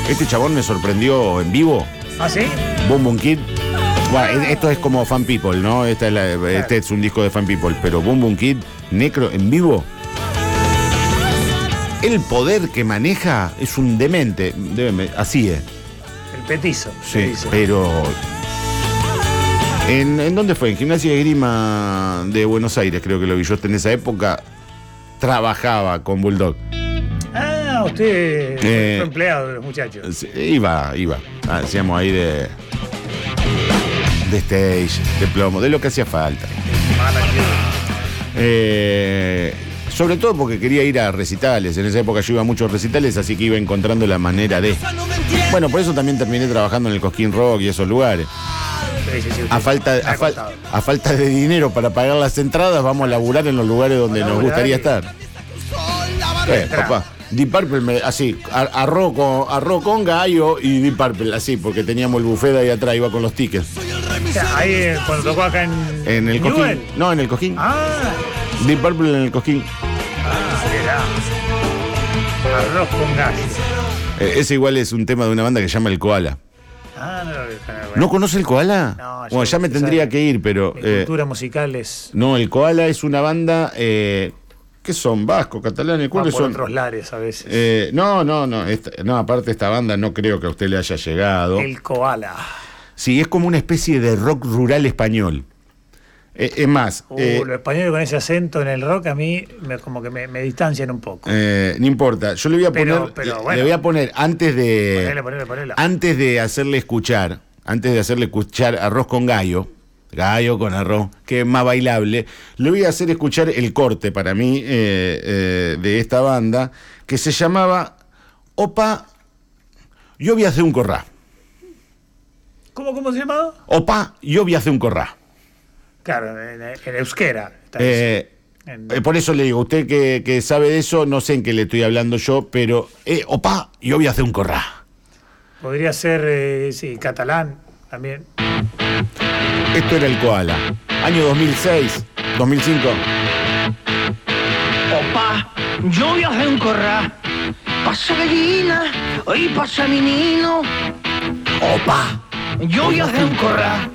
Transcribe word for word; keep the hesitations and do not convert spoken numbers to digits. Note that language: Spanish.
Este chabón me sorprendió en vivo. ¿Ah, sí? Boom Boom Kid. Bueno, esto es como Fan People, ¿no? Esta es la, claro. Este es un disco de Fan People, pero Boom Boom Kid, Necro, en vivo. El poder que maneja es un demente. Así es. El petizo. Sí, pero... ¿En, ¿En dónde fue? En Gimnasia de Esgrima de Buenos Aires, creo que lo vi yo. En esa época trabajaba con Bulldog. Ah, usted eh, fue empleado de los muchachos. Iba, iba. Hacíamos ahí de... de stage, de plomo, de lo que hacía falta. Eh, sobre todo porque quería ir a recitales. En esa época yo iba a muchos recitales, así que iba encontrando la manera de... Bueno, por eso también terminé trabajando en el Cosquín Rock y esos lugares. Sí, sí, sí, a, falta, a, fal, a falta de dinero para pagar las entradas, vamos a laburar en los lugares donde nos gustaría estar. Eh, papá, Deep Purple, me, así, arroz con, arroz con gallo y Deep Purple, así, porque teníamos el buffet ahí atrás, iba con los tickets. O sea, ahí cuando tocó acá en... En el Cosquín. No, en el Cosquín. Ah. Deep Purple en el Cosquín. Ah, será. Arroz con gallo. Eh, ese igual es un tema de una banda que se llama El Koala. Ah, no, no, no, ¿No conoce el Koala? No, bueno, ya me tendría que ir, pero... Mi eh, cultura musical es... No, el Koala es una banda... Eh, ¿Qué son? ¿Vasco, catalanes? ¿Cuáles por son? Otros lares a veces. Eh, no, no, no, esta, no. Aparte esta banda no creo que a usted le haya llegado. El Koala. Sí, es como una especie de rock rural español. Eh, es más... Uh, eh, los españoles con ese acento en el rock a mí me, como que me, me distancian un poco. Eh, no importa. Yo le voy a poner... Pero, pero, bueno, le voy a poner antes de... Ponele, ponele, ponele. Antes de hacerle escuchar... Antes de hacerle escuchar Arroz con Gallo... Gallo con arroz, que es más bailable, le voy a hacer escuchar el corte para mí eh, eh, de esta banda, que se llamaba Opa, yo voy a hacer un corrá. ¿Cómo, cómo se llamaba? Opa, yo voy a hacer un corrá. Claro, en, en euskera. Eh, en... eh, por eso le digo, usted que, que sabe de eso, no sé en qué le estoy hablando yo, pero eh, opa, yo voy a hacer un corrá. Podría ser, eh, sí, catalán también. Esto era el Koala. Año dos mil seis, dos mil cinco. Opa, yo voy a hacer un corrá. Pasa gallina, hoy pasa menino. Opa, yo voy a hacer un corrá.